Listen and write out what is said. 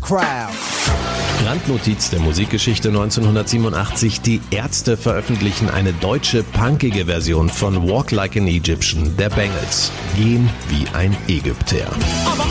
crowd. Randnotiz der Musikgeschichte 1987. Die Ärzte veröffentlichen eine deutsche punkige Version von Walk Like an Egyptian der Bangles. Gehen wie ein Ägypter.